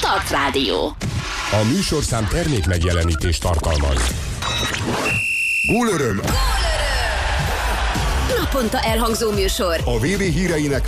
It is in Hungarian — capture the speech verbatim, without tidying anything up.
Start Rádió. A műsorszám termék megjelenítést tartalmaz. Gólöröm! Naponta elhangzó műsor. A vé bé híreinek